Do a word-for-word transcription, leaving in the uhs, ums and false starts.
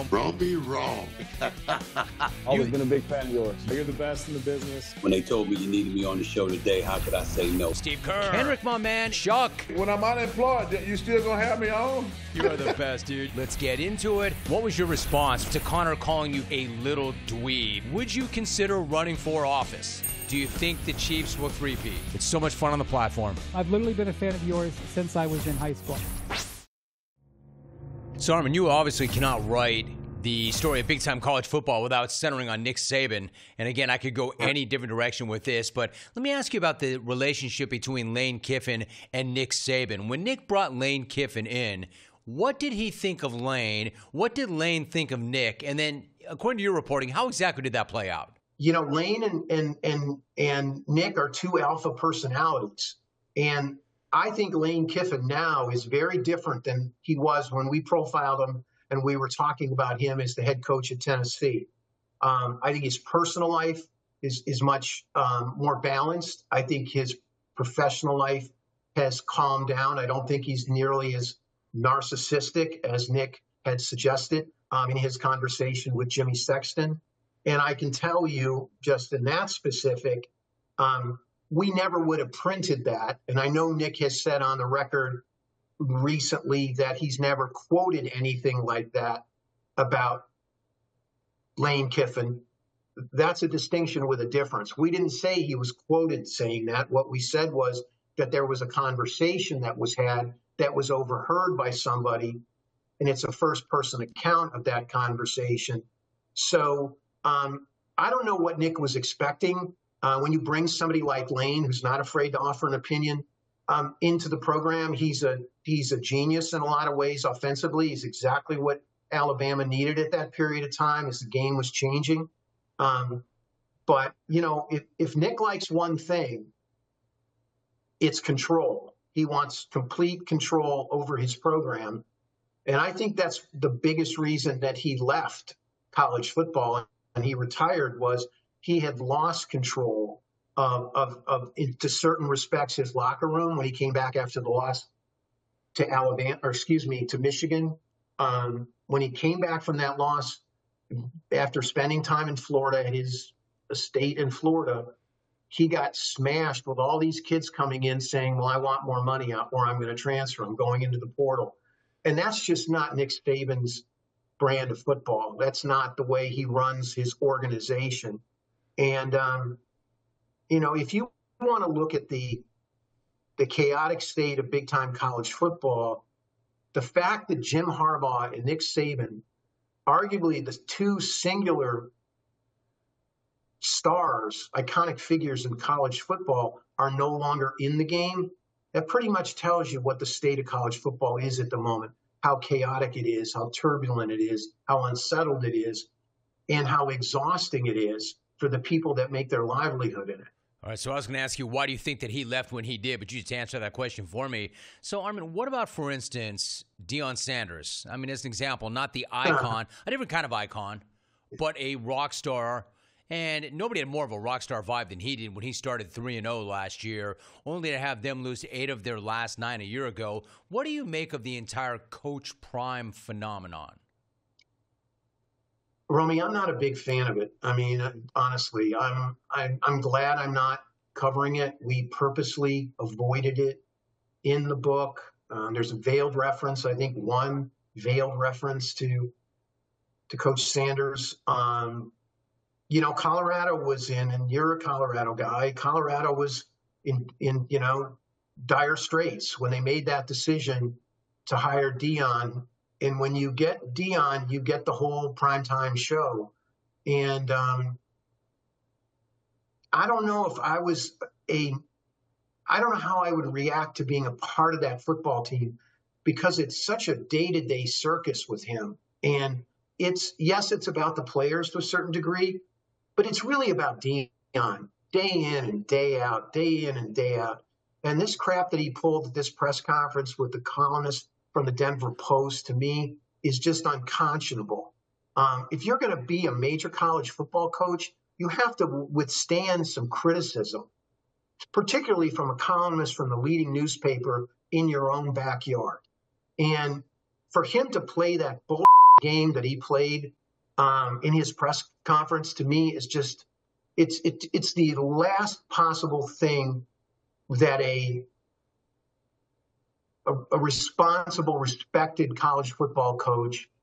Prove me wrong. Always been a big fan of yours. You're the best in the business. When they told me you needed me on the show today, how could I say no? Steve Kerr. Henrik, my man. Chuck. When I'm unemployed, you still gonna have me on? You are the best, dude. Let's get into it. What was your response to Connor calling you a little dweeb? Would you consider running for office? Do you think the Chiefs will three-peat? It's so much fun on the platform. I've literally been a fan of yours since I was in high school. So, Armin, you obviously cannot write the story of big-time college football without centering on Nick Saban. And again, I could go any different direction with this, but let me ask you about the relationship between Lane Kiffin and Nick Saban. When Nick brought Lane Kiffin in, what did he think of Lane? What did Lane think of Nick? And then, according to your reporting, how exactly did that play out? You know, Lane and and and and Nick are two alpha personalities. And I think Lane Kiffin now is very different than he was when we profiled him and we were talking about him as the head coach at Tennessee. Um, I think his personal life is, is much um, more balanced. I think his professional life has calmed down. I don't think he's nearly as narcissistic as Nick had suggested um, in his conversation with Jimmy Sexton. And I can tell you, just in that specific, um, we never would have printed that. And I know Nick has said on the record recently that he's never quoted anything like that about Lane Kiffin. That's a distinction with a difference. We didn't say he was quoted saying that. What we said was that there was a conversation that was had that was overheard by somebody, and it's a first-person account of that conversation. So um, I don't know what Nick was expecting. Uh, when you bring somebody like Lane, who's not afraid to offer an opinion, um, into the program, he's a he's a genius in a lot of ways offensively. He's exactly what Alabama needed at that period of time as the game was changing. Um, but, you know, if, if Nick likes one thing, it's control. He wants complete control over his program. And I think that's the biggest reason that he left college football and he retired was he had lost control of, of, of in, to certain respects, his locker room when he came back after the loss to Alabama, or excuse me, to Michigan. Um, when he came back from that loss after spending time in Florida at his estate in Florida, he got smashed with all these kids coming in saying, well, I want more money or I'm going to transfer. I'm going into the portal. And that's just not Nick Saban's brand of football. That's not the way he runs his organization. And, um, you know, if you want to look at the the chaotic state of big-time college football, the fact that Jim Harbaugh and Nick Saban, arguably the two singular stars, iconic figures in college football, are no longer in the game, that pretty much tells you what the state of college football is at the moment, how chaotic it is, how turbulent it is, how unsettled it is, and how exhausting it is for the people that make their livelihood in it. All right, so I was going to ask you, why do you think that he left when he did? But you just answered that question for me. So, Armin, what about, for instance, Deion Sanders? I mean, as an example, not the icon, a different kind of icon, but a rock star. And nobody had more of a rock star vibe than he did when he started three and oh last year, only to have them lose eight of their last nine a year ago. What do you make of the entire Coach Prime phenomenon? Romy, I'm not a big fan of it. I mean, honestly, I'm, I'm I'm glad I'm not covering it. We purposely avoided it in the book. Um, there's a veiled reference, I think one veiled reference to to Coach Sanders. Um, you know, Colorado was in, and you're a Colorado guy. Colorado was in in you know dire straits when they made that decision to hire Deion. And when you get Deion, you get the whole primetime show. And um, I don't know if I was a – I don't know how I would react to being a part of that football team because it's such a day-to-day circus with him. And it's – yes, it's about the players to a certain degree, but it's really about Deion day in and day out, day in and day out. And this crap that he pulled at this press conference with the columnist from the Denver Post, to me, is just unconscionable. Um, if you're going to be a major college football coach, you have to withstand some criticism, particularly from a columnist from the leading newspaper in your own backyard. And for him to play that bull game that he played um, in his press conference, to me, is just it's it, it's the last possible thing that a, a a responsible, respected college football coach